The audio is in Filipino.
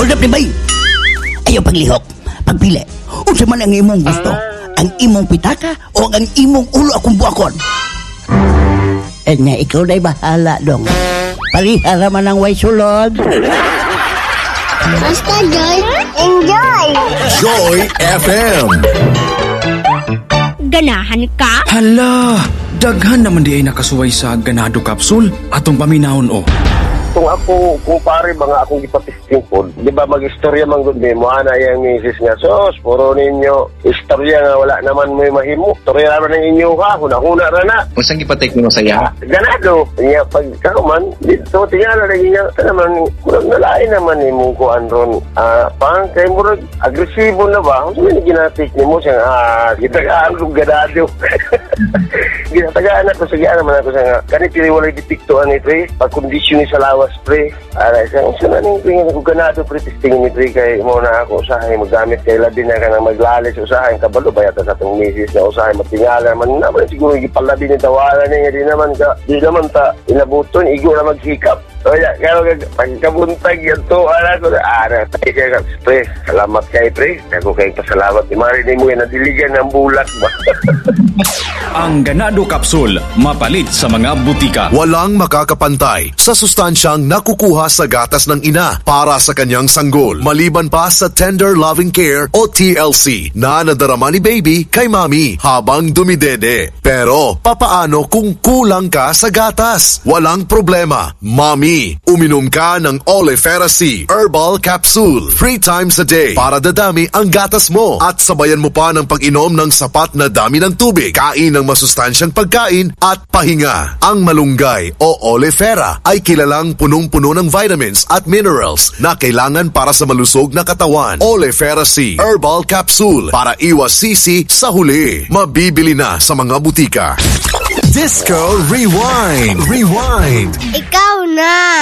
Hold up, bay. Ayaw paglihok. Pagpili. Unsa man ang imong gusto? Ang imong pitaka o ang imong ulo akong buakon? Nya, ikaw na'y bahala dong. Parihara man ang way sulod. Basta Joy, enjoy! Joy FM. Ganahan ka? Hala, daghan naman di ay nakasuway sa ganado capsule. Atong paminahon o. Kung ako, kumpare mga akong ipatisting po, di ba mag-istorya man gud mo, ana yung misis nga, sos, puro ninyo, istorya nga wala naman may mahimo. Istorya naman ng inyo ha, huna-huna ra na. Kung saan ipatik mo saya? Ganado. Niya, pag kaman, dito, tingala lagi niya, naman, kurang nalain naman ni mong kuan ron. Pang, kayo mo rin, agresibo na ba? Kung saan ginatik ni mo siya, gitagaan kong ganado. Ginatagaan ako, sagyaan naman ako siya nga, kanit walay detiktuan ito eh, pag-kondisyon ni sa lawas pre. Saan na ning tingin ko ganado pre, testingin ni pre kay mo na ako usahay magamit kay labi na ka na maglalis usahay kabalo ba yata sa atong misis na usahay matingala man naman siguro gipalabi ni tawaran niya di naman ta inabuton igo na maghikap. O ya, kaya pagkabuntag yan to, ko na, pre, salamat kay pre. Ako kayong pasalamat. Marinig mo yan, nadiligan ng bulak ba? Ang ganado capsule, mapalit sa mga butika. Walang makakapantay sa sustansyang nakukuha sa gatas ng ina para sa kanyang sanggol. Maliban pa sa Tender Loving Care o TLC na nadarama ni baby kay mami habang dumidede. Pero, papaano kung kulang ka sa gatas? Walang problema. Mami, uminom ka ng Olefera C Herbal Capsule 3 times a day para dadami ang gatas mo at sabayan mo pa ng pag-inom ng sapat na dami ng tubig, kain ng masustansyang pagkain at pahinga. Ang malunggay o Olefera ay kilalang punong-puno ng vitamins at minerals na kailangan para sa malusog na katawan. Olefera C Herbal Capsule para iwas sisi sa huli. Mabibili na sa mga butika. Disco Rewind. Ikaw na!